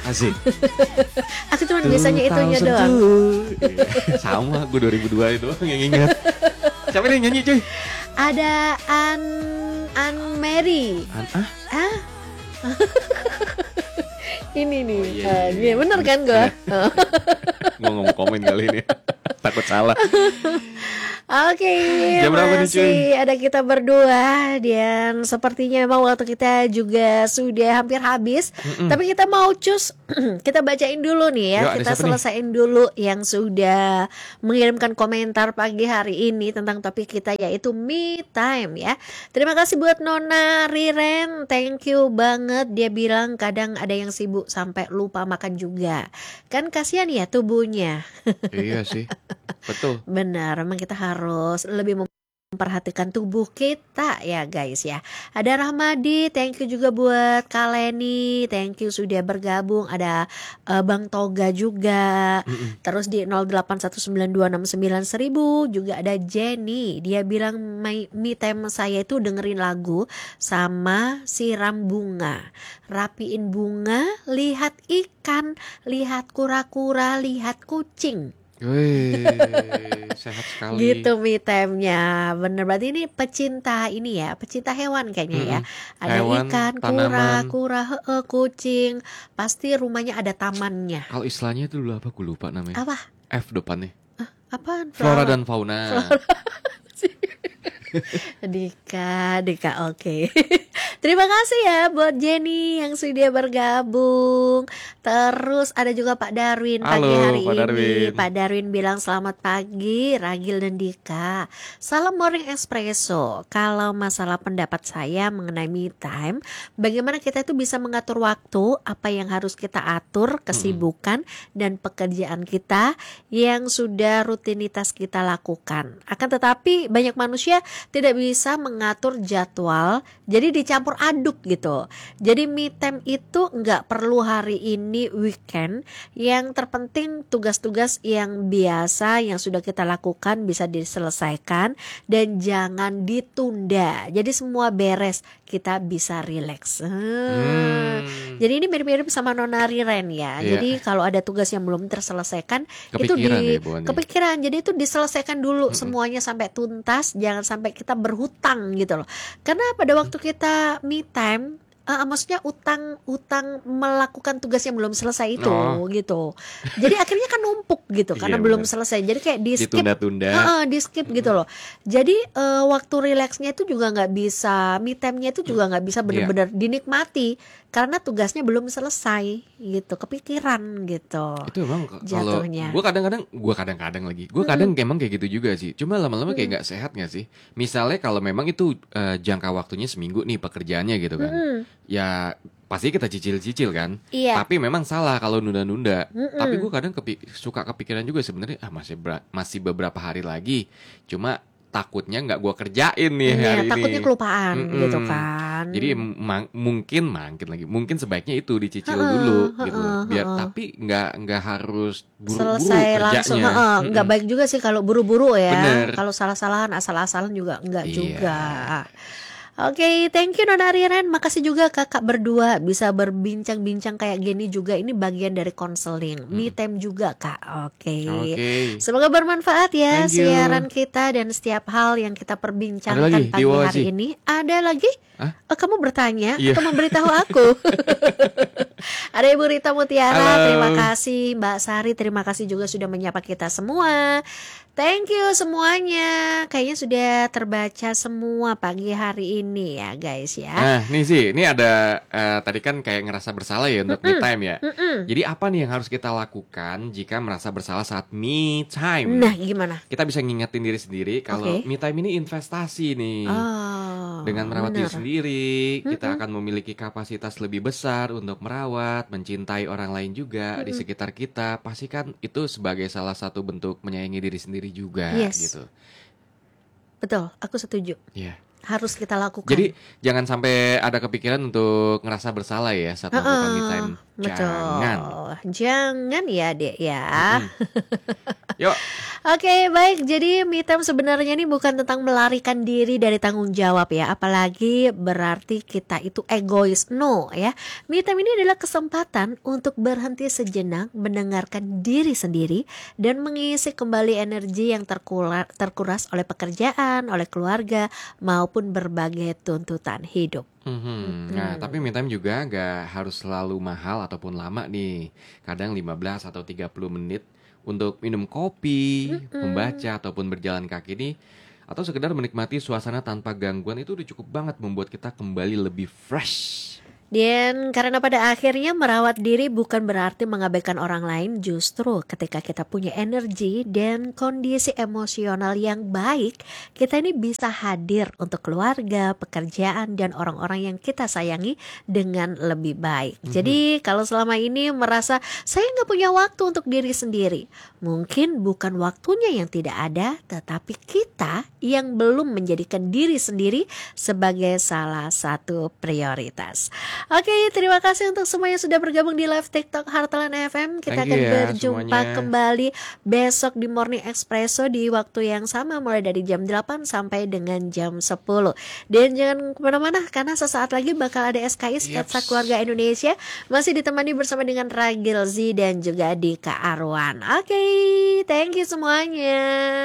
Asik. Aku cuma biasanya itunya doang. Sama, gue 2002 itu yang ingat. Siapa nih yang nyanyi cuy? Ada Anne Mary. Ah? Ini nih. Iya, bener kan gue? Gue gak mau komen kali ini. Takut salah. Oke, Jam berapa nih, cuy? masih ada kita berdua. Dan sepertinya memang waktu kita juga sudah hampir habis. Tapi kita mau kita bacain dulu nih ya. Yo, kita selesaiin dulu yang sudah mengirimkan komentar pagi hari ini tentang topik kita, yaitu me time ya. Terima kasih buat Nona Riren, thank you banget. Dia bilang kadang ada yang sibuk sampai lupa makan juga. Kan kasihan ya tubuhnya. Iya sih, betul. Benar, memang kita harus lebih memperhatikan tubuh kita ya guys ya. Ada Rahmadi, thank you juga buat Kaleni, thank you sudah bergabung. Ada Bang Toga juga. Terus di 0819269000 juga ada Jenny. Dia bilang me time saya itu dengerin lagu sama siram bunga, rapiin bunga, lihat ikan, lihat kura-kura, lihat kucing. Wih, sehat sekali. Gitu me time-nya. Bener, berarti ini pecinta hewan kayaknya ya. Ada hewan, ikan, kura-kura, kucing. Pasti rumahnya ada tamannya. Kalau istilahnya itu dulu apa? Gue lupa namanya. Apa? F depannya. Apaan? Flora dan fauna. Dika, oke. Terima kasih ya buat Jenny yang sudah bergabung. Terus ada juga Pak Darwin. Halo, pagi hari Pak ini Darwin. Pak Darwin bilang selamat pagi Ragil dan Dika. Salam morning espresso. Kalau masalah pendapat saya mengenai me time, bagaimana kita itu bisa mengatur waktu, apa yang harus kita atur, kesibukan dan pekerjaan kita yang sudah rutinitas kita lakukan. Akan tetapi banyak manusia tidak bisa mengatur jadwal, jadi dicampur aduk gitu. Jadi me time itu nggak perlu hari ini weekend. Yang terpenting tugas-tugas yang biasa yang sudah kita lakukan bisa diselesaikan dan jangan ditunda. Jadi semua beres, kita bisa rileks. Jadi ini mirip-mirip sama Nona Riren ya. Iya. Jadi kalau ada tugas yang belum terselesaikan, Kepikiran itu ya, Bu Ani. kepikiran. Jadi itu diselesaikan dulu semuanya sampai tuntas, jangan sampai kita berhutang gitu loh. Karena pada waktu kita me time, maksudnya utang melakukan tugas yang belum selesai itu gitu. Jadi akhirnya kan numpuk gitu karena Iya, belum bener. selesai. Jadi kayak di skip, Ditunda-tunda. di skip gitu loh. Jadi waktu rileksnya itu juga nggak bisa, me time-nya itu juga nggak bisa benar-benar dinikmati karena tugasnya belum selesai gitu, kepikiran gitu. Itu emang kalau jatuhnya. gue kadang-kadang lagi, gue kadang emang kayak gitu juga sih. Cuma lama-lama kayak nggak sehat nggak sih? Misalnya kalau memang itu jangka waktunya seminggu nih pekerjaannya gitu kan, ya pasti kita cicil-cicil kan. Iya. Tapi memang salah kalau nunda-nunda. Tapi gue kadang suka kepikiran juga sebenarnya masih beberapa hari lagi. Cuma takutnya nggak gue kerjain nih hari takutnya ini. kelupaan gitu kan. Jadi mungkin sebaiknya itu dicicil dulu gitu. Biar tapi nggak harus buru-buru selesai langsung. kerjanya. Nggak baik juga sih kalau buru-buru ya. Bener. Kalau salah-salahan, asal-asalan juga nggak Iya. juga. Oke, thank you Nona Riren. Makasih juga kakak berdua bisa berbincang-bincang kayak gini juga. Ini bagian dari konseling. Me time juga kak. Oke. Semoga bermanfaat ya Thank you. siaran kita dan setiap hal yang kita perbincangkan Ada lagi, pagi Dewa hari sih. ini. Ada lagi? Kamu bertanya Iya. atau memberitahu aku? Ada Ibu Rita Mutiara, Halo. terima kasih. Mbak Sari, terima kasih juga sudah menyapa kita semua. Thank you semuanya. Kayaknya sudah terbaca semua pagi hari ini ya guys ya. Nah, ini ada tadi kan kayak ngerasa bersalah ya untuk me time ya. Jadi apa nih yang harus kita lakukan jika merasa bersalah saat me time? Nah, gimana? Kita bisa ngingetin diri sendiri kalau me time ini investasi nih. Dengan merawat diri sendiri, kita akan memiliki kapasitas lebih besar untuk merawat, mencintai orang lain juga di sekitar kita. Pastikan itu sebagai salah satu bentuk menyayangi diri sendiri juga gitu. Betul, aku setuju. Iya. Harus kita lakukan. Jadi jangan sampai ada kepikiran untuk ngerasa bersalah ya saat melakukan me time. Betul. Jangan ya Dek ya. Yuk. Oke, baik. Jadi me time sebenarnya ini bukan tentang melarikan diri dari tanggung jawab ya. Apalagi berarti kita itu egois. No ya. Me time ini adalah kesempatan untuk berhenti sejenak, mendengarkan diri sendiri dan mengisi kembali energi yang terkuras oleh pekerjaan, oleh keluarga maupun berbagai tuntutan hidup. Nah, tapi me time juga nggak harus selalu mahal ataupun lama nih. Kadang 15 atau 30 menit untuk minum kopi, membaca ataupun berjalan kaki nih, atau sekedar menikmati suasana tanpa gangguan itu udah cukup banget membuat kita kembali lebih fresh. Dan karena pada akhirnya merawat diri bukan berarti mengabaikan orang lain, justru ketika kita punya energi dan kondisi emosional yang baik, kita ini bisa hadir untuk keluarga, pekerjaan, dan orang-orang yang kita sayangi dengan lebih baik. Jadi kalau selama ini merasa saya nggak punya waktu untuk diri sendiri, mungkin bukan waktunya yang tidak ada, tetapi kita yang belum menjadikan diri sendiri sebagai salah satu prioritas. Oke, terima kasih untuk semua yang sudah bergabung di live TikTok Heartland FM. Kita Thank akan you ya berjumpa semuanya. kembali besok di Morning Espresso di waktu yang sama, mulai dari jam 8 sampai dengan jam 10. Dan jangan kemana-mana karena sesaat lagi bakal ada SKI Sketsa Keluarga Indonesia, masih ditemani bersama dengan Ragil Z dan juga Dika Arwan. Oke, thank you semuanya.